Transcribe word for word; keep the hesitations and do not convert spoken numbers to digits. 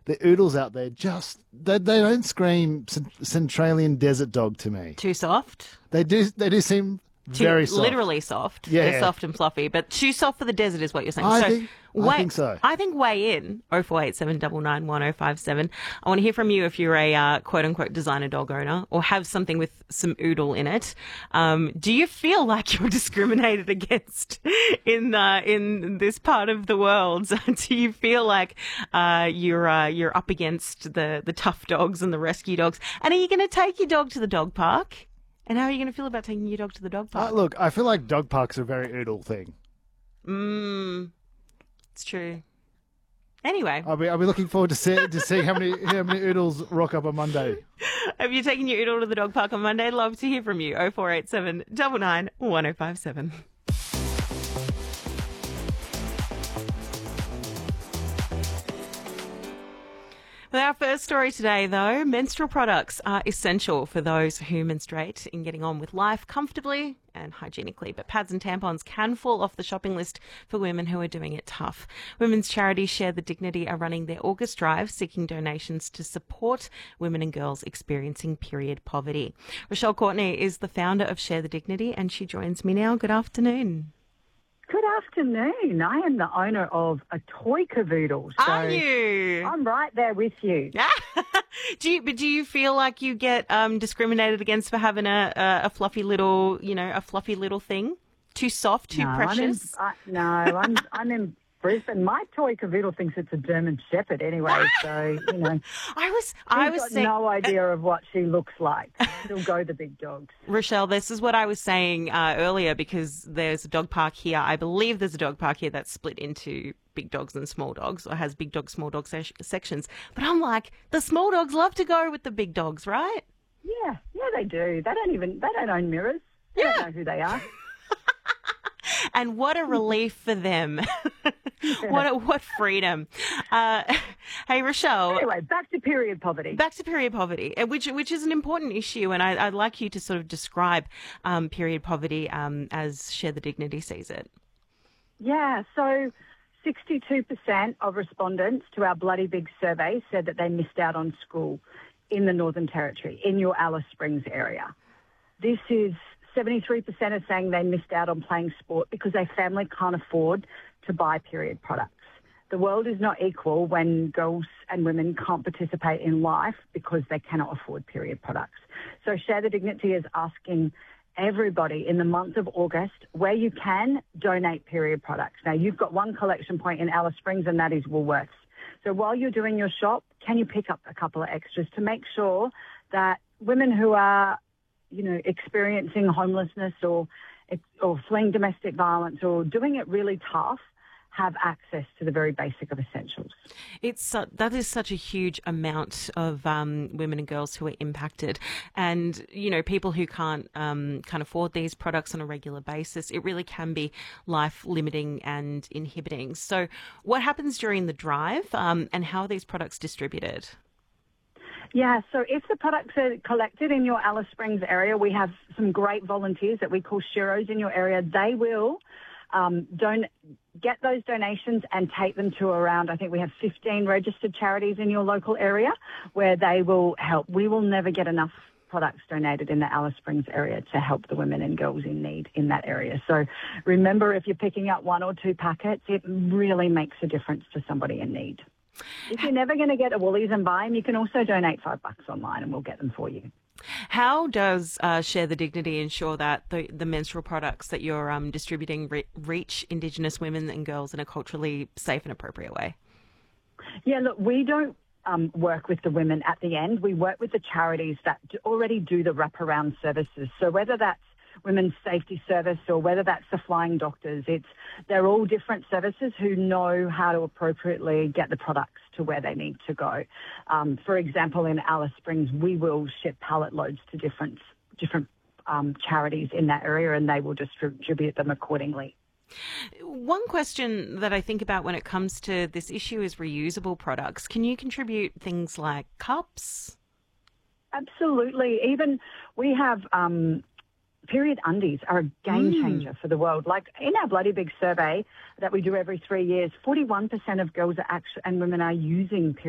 the oodles out there just they, they don't scream Cent- Centralian desert dog to me. Too soft? They do they do seem Too, very soft. Literally soft. Yeah. They're soft and fluffy, but too soft for the desert is what you're saying. I so think I weigh, think so. I think weigh in oh four eight seven nine nine one oh five seven. I want to hear from you if you're a uh, quote unquote designer dog owner or have something with some oodle in it. Um, do you feel like you're discriminated against in uh, in this part of the world? Do you feel like uh, you're uh, you're up against the the tough dogs and the rescue dogs? And are you going to take your dog to the dog park? And how are you going to feel about taking your dog to the dog park? Uh, look, I feel like dog parks are a very oodle thing. Mmm, it's true. Anyway, I'll be I'll be looking forward to see, to seeing how many how many oodles rock up on Monday. have you taken your oodle to the dog park on Monday? Love to hear from you. oh four eight seven nine nine one oh five seven. With our first story today, though, menstrual products are essential for those who menstruate in getting on with life comfortably and hygienically. But pads and tampons can fall off the shopping list for women who are doing it tough. Women's charities Share the Dignity are running their August drive seeking donations to support women and girls experiencing period poverty. Rochelle Courtney is the founder of Share the Dignity and she joins me now. Good afternoon. Good afternoon. I am the owner of a toy cavoodle. So Are you? I'm right there with you. do you? But do you feel like you get um, discriminated against for having a, a a fluffy little, you know, a fluffy little thing? Too soft, too no, precious? I'm in, I, no, I'm I'm in Brisbane. My toy cavoodle thinks it's a German Shepherd anyway, so you know. I was, She's I was got saying, no idea of what she looks like. She'll go the big dogs. Rochelle, this is what I was saying uh, earlier because there's a dog park here. I believe there's a dog park here that's split into big dogs and small dogs, or has big dog, small dog se- sections. But I'm like, the small dogs love to go with the big dogs, right? Yeah, yeah, they do. They don't even they don't own mirrors. They Yeah. don't know who they are. And what a relief for them. what a, what freedom. Uh, hey, Rochelle. Anyway, back to period poverty. Back to period poverty, uh, which which is an important issue, and I, I'd like you to sort of describe um, period poverty um, as Share the Dignity sees it. Yeah, so sixty-two percent of respondents to our Bloody Big survey said that they missed out on school in the Northern Territory, in your Alice Springs area. This is seventy-three percent are saying they missed out on playing sport because their family can't afford to buy period products. The world is not equal when girls and women can't participate in life because they cannot afford period products. So Share the Dignity is asking everybody in the month of August, where you can, donate period products. Now, you've got one collection point in Alice Springs, and that is Woolworths. So while you're doing your shop, can you pick up a couple of extras to make sure that women who are, you know, experiencing homelessness or or fleeing domestic violence or doing it really tough have access to the very basic of essentials. It's uh, that is such a huge amount of um, women and girls who are impacted, and you know, people who can't um, can't afford these products on a regular basis. It really can be life limiting and inhibiting. So, what happens during the drive, um, and how are these products distributed? Yeah, so if the products are collected in your Alice Springs area, we have some great volunteers that we call Sheroes in your area. They will um, don't get those donations and take them to around, I think we have fifteen registered charities in your local area where they will help. We will never get enough products donated in the Alice Springs area to help the women and girls in need in that area. So remember, if you're picking up one or two packets, it really makes a difference to somebody in need. If you're never going to get a Woolies and buy them, you can also donate five bucks online and we'll get them for you. How does uh, Share the Dignity ensure that the, the menstrual products that you're um, distributing re- reach Indigenous women and girls in a culturally safe and appropriate way? Yeah, look, we don't um, work with the women at the end. We work with the charities that already do the wraparound services. So whether that's Women's Safety Service or whether that's the Flying Doctors, it's they're all different services who know how to appropriately get the products to where they need to go. Um, for example, in Alice Springs, we will ship pallet loads to different different um, charities in that area, and they will distribute them accordingly. One question that I think about when it comes to this issue is reusable products. Can you contribute things like cups? Absolutely. Even we have um, period undies are a game changer mm. for the world. Like in our Bloody Big survey that we do every three years, forty-one percent of girls are actually, and women are using period